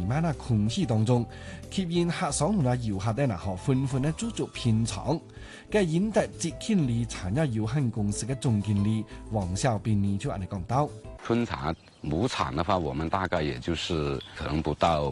漫嘅空氣當中，吸引客商同埋遊客等紛紛駐足品嘗。嘅英德節慶里茶葉有限公司嘅總經理王小兵呢就咁樣講到： 春茶畝產的話，我們大概也就是可能不到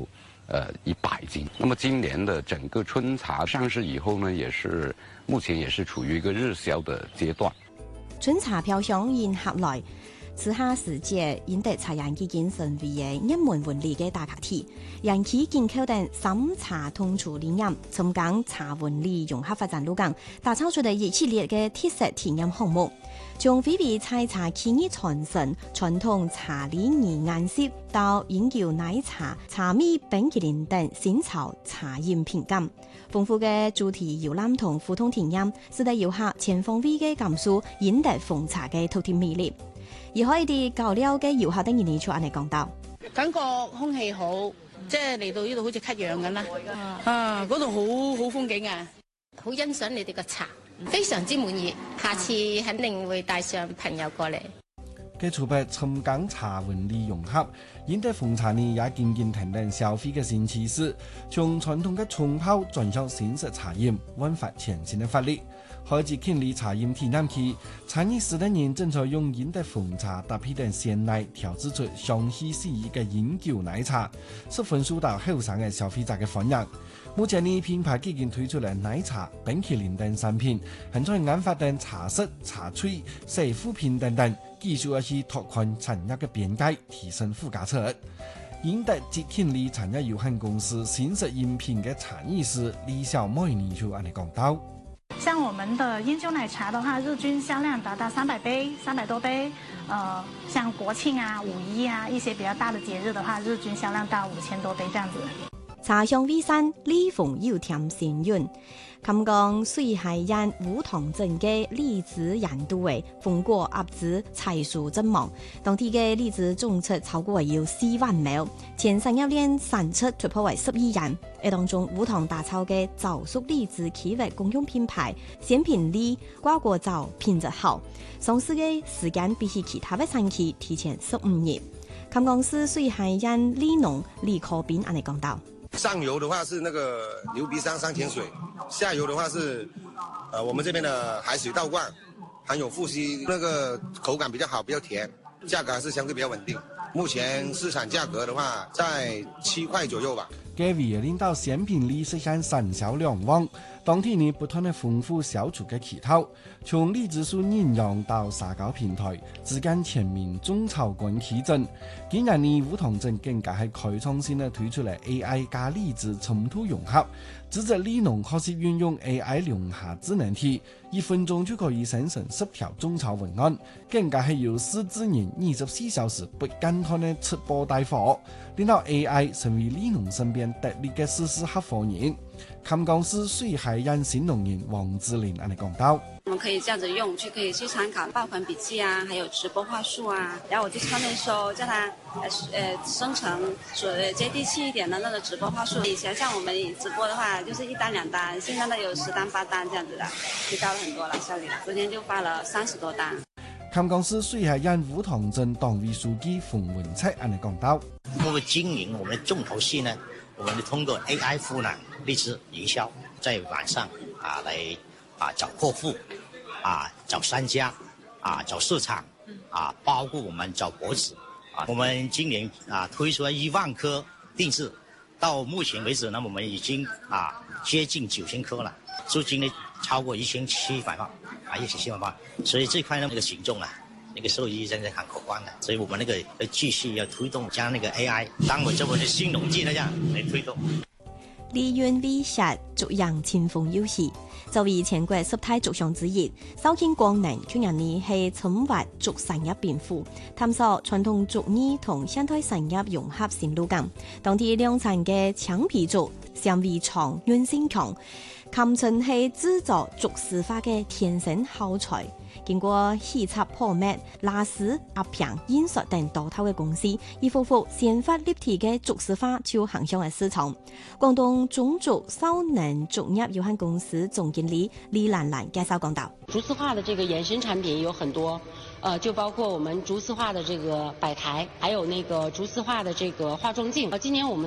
100斤。那麼今年的整個春茶上市以後呢，目前也是處於一個日銷的階段。 春茶飄香迎客來。此下時節，英德茶園基金成為嘅一門文理嘅大客體，人氣進口等審查通處理念，從講茶文理融合發展路徑，打造出嚟一系列嘅特色體驗項目，從非遺採茶技藝傳承、傳統茶禮儀顏色到研究奶茶、茶米冰淇淋等新潮茶飲品鑑，豐富嘅主題遊覽同互動體驗，使得遊客全方位嘅感受英德奉茶嘅獨特魅力。而可以啲較了嘅遊客等人出嚟講到， 感覺空氣好，即係嚟到呢度好似咳癢咁啦。嗰度好風景啊， 好欣賞你哋嘅茶，非常之滿意，下次肯定會帶上朋友過嚟。 嘅除別深港茶文理融合，英德奉茶呢也漸漸提振消費嘅新趨勢，從傳統嘅沖泡轉向新式茶飲，煥發全新嘅活力。開節慶里茶飲體驗區，產業時代人正在用英德奉茶搭配等鮮奶調製出香氣適宜嘅飲酒奶茶，十分受到後生嘅消費者嘅歡迎。目前呢品牌已經推出了奶茶、冰淇淋等產品，還在研發等茶室、茶炊、洗護品等等，繼續去拓寬產業嘅邊界，提升附加值。英德節慶里產業有限公司新式飲品嘅產業師李小妹呢就咁樣講到。 像我們的煙酒奶茶的話，日均銷量達到300杯，300多杯。像國慶啊、五一啊一些比較大的節日的話，日均銷量到5000多杯這樣子。 茶香微山，禮逢又甜鮮潤。琴講水海人梧桐鎮嘅荔枝園都為豐果鴨子財數陣亡，當地嘅荔枝種出超過有4萬畝，前3年產出突破為12人。而當中梧桐打造嘅早熟荔枝企業公用品牌鮮品荔瓜果枣品質好，上市嘅時間比起其他嘅產期提前15年。琴講是水海人荔農李可斌咁樣講到。 上游的話是那個牛鼻山山泉水，下游的話是我們這邊的海水倒灌，含有富硒，那個口感比較好，比較甜，價格還是相對比較穩定。目前市場價格的話在7塊左右吧。 嘅為令到鮮品荔實現產銷兩旺，當地呢不斷的豐富銷出嘅渠道，從荔枝樹領養到社交平台，之間全面種草管起證。今年呢梧桐鎮更加係開創性的推出嚟 AI 加荔枝衝突融合，指責荔農可是運用 AI 聯合智能體，1分鐘就可以生成10條種草文案，更加係由4智人24小時不間斷的直播帶貨，令到 AI 成為荔農身邊得力嘅實時合夥人。琴講是水海人新農人王志玲咁樣講到。 我們可以這樣子用，可以去參考爆款筆記啊，還有直播話術啊。然後我就上面說，叫他生成接地氣一點的那個直播話術。以前像我們直播的話，就是1單2單，現在都有10單8單這樣子的，提高了很多了效率。昨天就發了30多單。 琴講是水海人梧桐鎮黨委書記馮文策咁樣講到。 通過經營我們的重頭戲呢，我們通過 AI 賦能荔枝營銷，在網上來找客戶，找商家，找市場，包括我們找博主，我們今年推出了1萬顆定制，到目前為止呢，我們已經接近9000顆了，租金呢超過1700萬，1700萬，所以這塊呢那個行動那個收益真係很可觀的，所以我們那個繼續要推動，將那個 AI 當我這麼的新農技那樣來推動。 荔園微石逐陽清風有戲，作為全國10大族項之一，紹興光能去年呢係尋挖族產業變富，探索傳統族藝同現代產業融合新路徑。當地量產嘅羌皮族纖維長、韌性強，堪稱係製作族絲化嘅天生耗材。經過洗刷破滅、拉絲、壓平、印刷等多套嘅公司，以恢復先發立體嘅族絲化超橫向嘅市場。廣東種族少能種業有限公司總經理李蘭蘭介紹講到， 竹絲化的這個衍生產品有很多，就包括我們竹絲化的這個擺台，還有那個竹絲化的這個化妝鏡。今年我們